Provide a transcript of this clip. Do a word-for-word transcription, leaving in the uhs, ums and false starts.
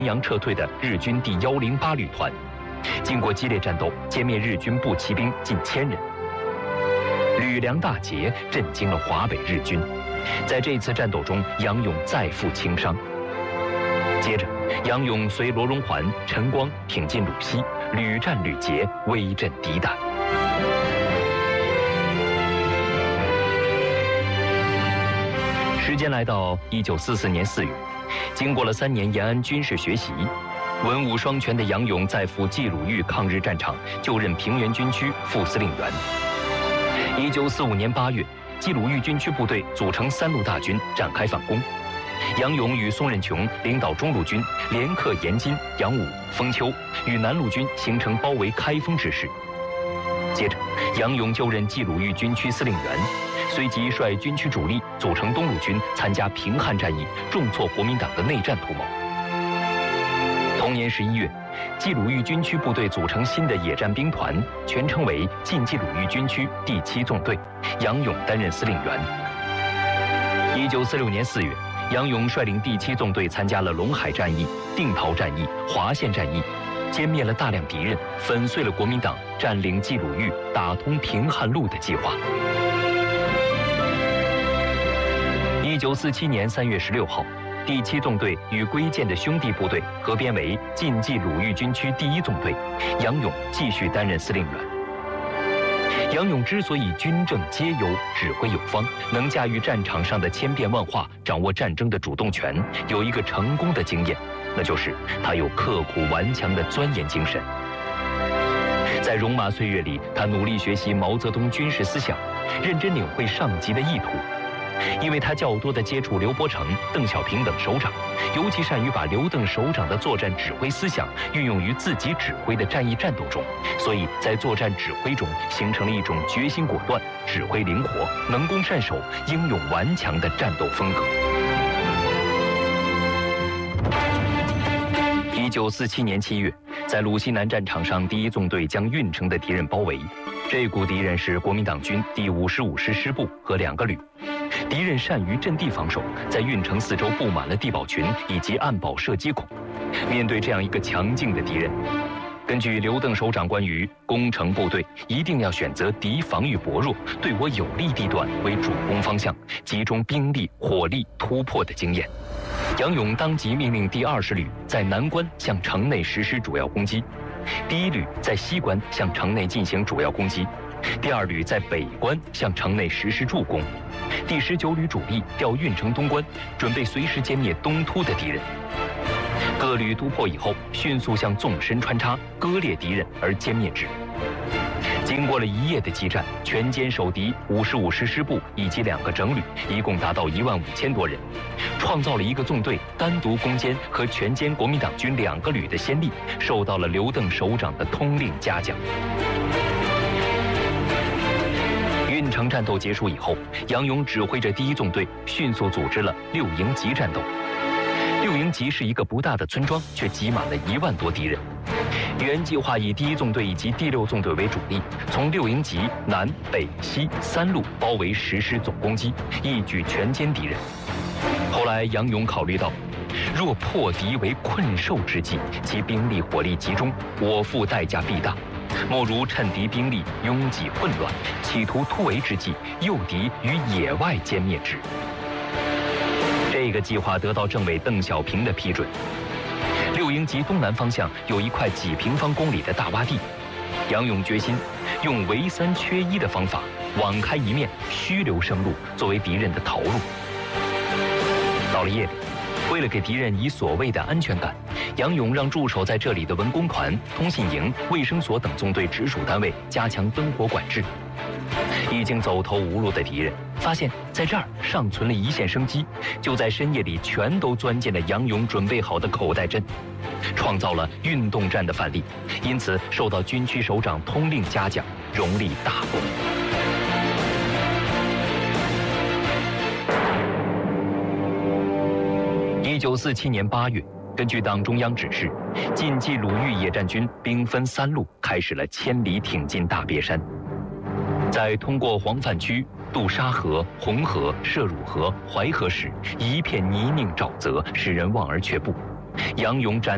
阳撤退的日军第一零八旅团。经过激烈战斗，歼灭日军步骑兵近千人。吕梁大捷震惊了华北日军，在这次战斗中，杨勇再负轻伤。接着，杨勇随罗荣桓、陈光挺进鲁西，屡战屡捷，威震敌胆。时间来到一九四四年四月，经过了三年延安军事学习，文武双全的杨勇再赴冀鲁豫抗日战场，就任平原军区副司令员。一九四五年八月，冀鲁豫军区部队组成三路大军展开反攻。杨勇与宋任穷领导中路军连克延津、杨武、丰丘，与南路军形成包围开封之势。接着，杨勇就任冀鲁豫军区司令员，随即率军区主力组成东路军，参加平汉战役，重挫国民党的内战图谋。同年十一月，冀鲁豫军区部队组成新的野战兵团，全称为晋冀鲁豫军区第七纵队，杨勇担任司令员。一九四六年四月，杨勇率领第七纵队参加了陇海战役、定陶战役、华县战役，歼灭了大量敌人，粉碎了国民党占领冀鲁豫、打通平汉路的计划。一九四七年三月十六号，第七纵队与归建的兄弟部队合编为晋冀鲁豫军区第一纵队，杨勇继续担任司令员。杨勇之所以军政皆优、指挥有方，能驾驭战场上的千变万化，掌握战争的主动权，有一个成功的经验，那就是他有刻苦顽强的钻研精神。在戎马岁月里，他努力学习毛泽东军事思想，认真领会上级的意图。因为他较多地接触刘伯承、邓小平等首长，尤其善于把刘邓首长的作战指挥思想运用于自己指挥的战役战斗中，所以在作战指挥中形成了一种决心果断、指挥灵活、能攻善守、英勇顽强的战斗风格。一九四七年七月，在鲁西南战场上，第一纵队将运城的敌人包围，这股敌人是国民党军第五十五师师部和两个旅。敌人善于阵地防守，在运城四周布满了地堡群以及暗堡射击孔。面对这样一个强劲的敌人，根据刘邓首长关于攻城部队一定要选择敌防御薄弱、对我有利地段为主攻方向，集中兵力、火力突破的经验，杨勇当即命令第二十旅在南关向城内实施主要攻击，第一旅在西关向城内进行主要攻击，第二旅在北关向城内实施助攻，第十九旅主力调运城东关，准备随时歼灭东突的敌人。各旅突破以后，迅速向纵深穿插，割裂敌人而歼灭之。经过了一夜的激战，全歼守敌五十五师师部以及两个整旅，一共达到一万五千多人，创造了一个纵队单独攻坚和全歼国民党军两个旅的先例，受到了刘邓首长的通令嘉奖。运城战斗结束以后，杨勇指挥着第一纵队迅速组织了六营集战斗。六营集是一个不大的村庄，却挤满了一万多敌人。原计划以第一纵队以及第六纵队为主力，从六营集南北西三路包围实施总攻击，一举全歼敌人。后来杨勇考虑到，若破敌为困兽之计，其兵力火力集中，我负代价必大。莫如趁敌兵力拥挤混乱，企图突围之际，诱敌于野外歼灭之。这个计划得到政委邓小平的批准。六营集东南方向有一块几平方公里的大洼地，杨勇决心用围三缺一的方法，网开一面，虚留生路，作为敌人的逃路。到了夜里，为了给敌人以所谓的安全感，杨勇让驻守在这里的文工团、通信营、卫生所等纵队直属单位加强灯火管制。已经走投无路的敌人发现在这儿尚存了一线生机，就在深夜里全都钻进了杨勇准备好的口袋阵，创造了运动战的范例，因此受到军区首长通令嘉奖，荣立大功。一九四七年八月，根据党中央指示，晋冀鲁豫野战军兵分三路，开始了千里挺进大别山。在通过黄泛区、渡沙河、红河、涉汝河、淮河时，一片泥泞沼泽，使人望而却步。杨勇展